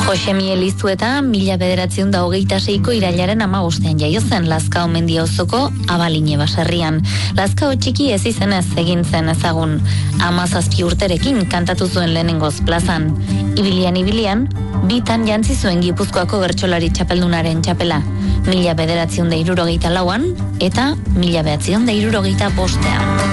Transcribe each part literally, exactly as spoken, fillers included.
Josemi Elizueta mila bederatziehun eta hogeita seiko irailaren hamabostean jaio zen Lazkao mendiauzoko Abaline baserrian. Lazkao txiki ez izenez egin zen ezagun. Hamazazpi urterekin kantatu zuen lehenengoz plazan. Ibilian ibilian, bitan jantzi zuen Gipuzkoako bertsolari txapeldunaren txapela. Mila bederatziehun eta hirurogeita lauan eta mila bederatziehun eta hirurogeita bostean.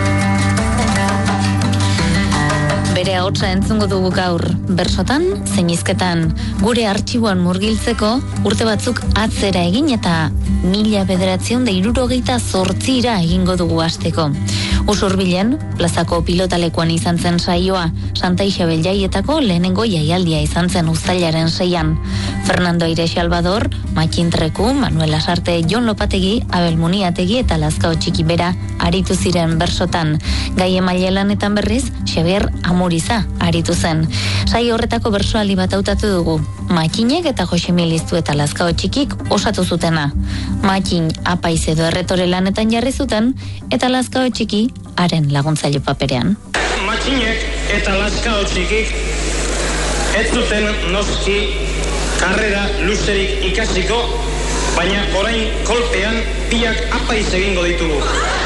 Bere ahotsa entzungo dugu gaur, bersotan, zein hizketan, gure artxiboan murgiltzeko urte batzuk atzera egin eta mila bederatziehun eta hirurogeita zortzira egingo dugu hasteko. Usurbilen, plazako pilotalekuan izan zen saioa, Santa Isabel jaietako lehenengo jaialdia izan zen uztailaren seian. Fernando Aire Salvador, Matxin Treku, Manuel Asarte, Jon Lopategi, Abel Muniategi eta Lazkao txiki bera aritu ziren bersotan. Gai emaile lanetan berriz, Xabier Amuriza aritu zen. Saio horretako bersoaldi bat hautatu dugu. Matxinek eta Josemi Elizu eta Lazkao txikik osatu zutena. Matxin apaiz edo erretore lanetan jarri zuten eta Lazkao txiki haren laguntzaile paperean. Matxinek eta Lazkao txikik ez zuten noski karrera luzerik ikasiko, baina orain kolpean biak apaiz egingo ditugu.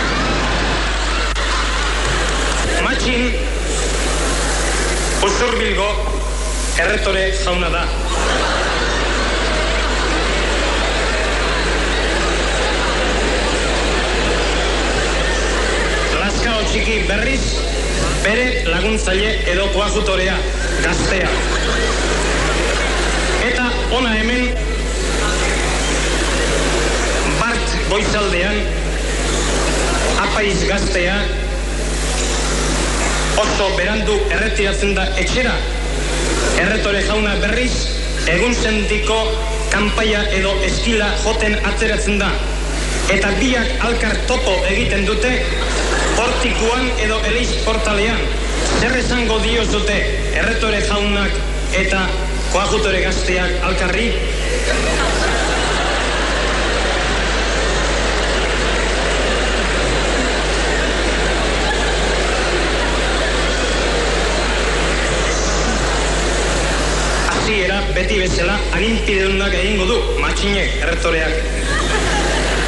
Matxin Usurbilgo erretore jauna da. Lazkao txiki berriz bere laguntzaile edo koajutorea, gaztea. Eta ona hemen Bart Goizaldean apaiz gaztea oso berandu erretiratzen da etxera. Erretore jauna berriz egun sentiko kanpaia edo eskila joten atzeratzen da. Eta biak alkar topo egiten dute portikuan edo Eleiz portalean. Zer esango diozute erretore jaunak eta koajutore gazteak alkarri? Hasiera beti bezala aginpidedunak egingo du Matxinek erretoreak